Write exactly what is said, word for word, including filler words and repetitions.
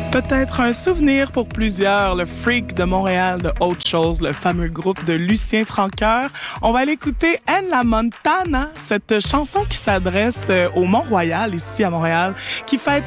Peut-être un souvenir pour plusieurs, le Freak de Montréal de Autre Chose, le fameux groupe de Lucien Francoeur. On va aller écouter Anne La Montana, cette chanson qui s'adresse au Mont-Royal, ici à Montréal, qui fête